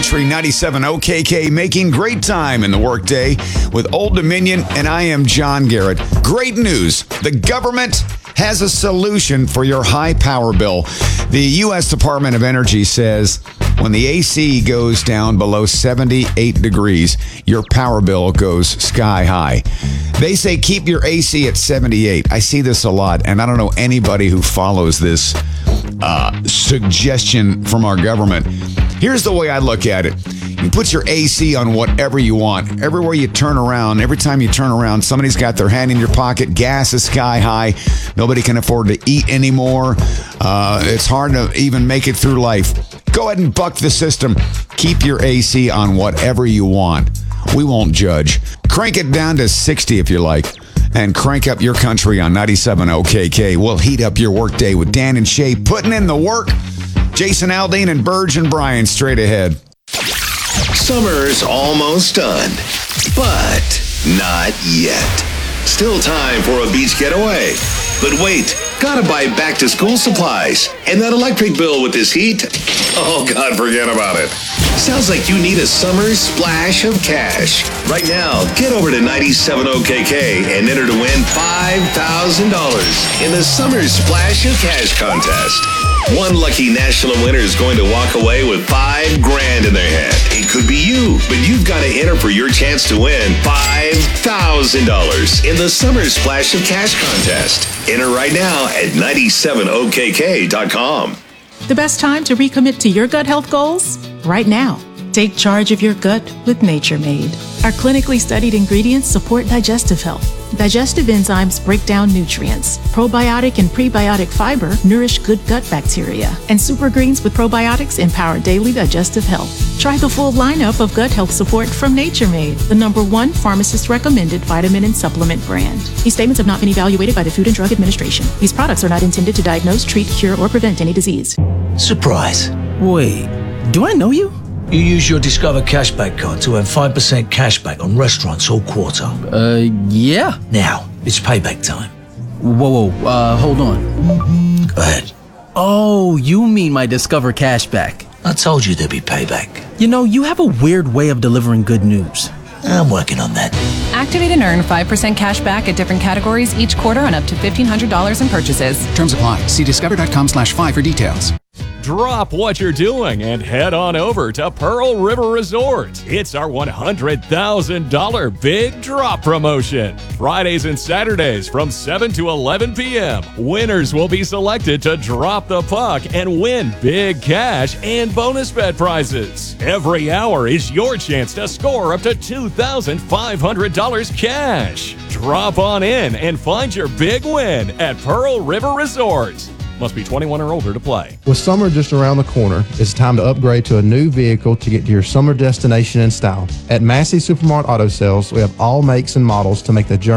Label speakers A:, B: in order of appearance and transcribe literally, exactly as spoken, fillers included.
A: Country ninety-seven O K K, making great time in the workday with Old Dominion, and I am John Garrett. Great news. The government has a solution for your high power bill. The U S Department of Energy says when the A C goes down below seventy-eight degrees, your power bill goes sky high. They say keep your A C at seventy-eight. I see this a lot, and I don't know anybody who follows this uh, suggestion from our government. Here's the way I look at it. You put your A C on whatever you want. Everywhere you turn around, every time you turn around, somebody's got their hand in your pocket. Gas is sky high. Nobody can afford to eat anymore. Uh, it's hard to even make it through life. Go ahead and buck the system. Keep your A C on whatever you want. We won't judge. Crank it down to sixty if you like. And crank up your country on ninety-seven O K K. We'll heat up your workday with Dan and Shay putting in the work. Jason Aldean and Burge and Brian straight ahead.
B: Summer's almost done, but not yet. Still time for a beach getaway. But wait, gotta buy back-to-school supplies. And that electric bill with this heat? Oh, God, forget about it. Sounds like you need a summer splash of cash. Right now, get over to ninety-seven O K K and enter to win five thousand dollars in the Summer Splash of Cash contest. One lucky national winner is going to walk away with five grand in their hand. It could be you, but you've got to enter for your chance to win five thousand dollars in the Summer Splash of Cash contest. Enter right now at ninety-seven O K K dot com.
C: The best time to recommit to your gut health goals? Right now. Take charge of your gut with Nature Made. Our clinically studied ingredients support digestive health. Digestive enzymes break down nutrients. Probiotic and prebiotic fiber nourish good gut bacteria. And super greens with probiotics empower daily digestive health. Try the full lineup of gut health support from Nature Made, the number one pharmacist-recommended vitamin and supplement brand. These statements have not been evaluated by the Food and Drug Administration. These products are not intended to diagnose, treat, cure, or prevent any disease.
D: Surprise.
E: Wait, do I know you?
D: You use your Discover Cashback card to earn five percent cashback on restaurants all quarter.
E: Uh, yeah.
D: Now, it's payback time.
E: Whoa, whoa, uh, hold on.
D: Go ahead.
E: Oh, you mean my Discover Cashback.
D: I told you there'd be payback.
E: You know, you have a weird way of delivering good news.
D: I'm working on that.
F: Activate and earn five percent cash back at different categories each quarter on up to fifteen hundred dollars in purchases.
G: Terms apply. See discover.com slash five for details.
H: Drop what you're doing and head on over to Pearl River Resort. It's our one hundred thousand dollars Big Drop promotion. Fridays and Saturdays from seven to eleven p.m. Winners will be selected to drop the puck and win big cash and bonus bet prizes. Every hour is your chance to score up to two thousand five hundred dollars cash. Drop on in and find your big win at Pearl River Resort. Must be twenty-one or older to play.
I: With summer just around the corner, it's time to upgrade to a new vehicle to get to your summer destination in style. At Massey Supermart Auto Sales, we have all makes and models to make the journey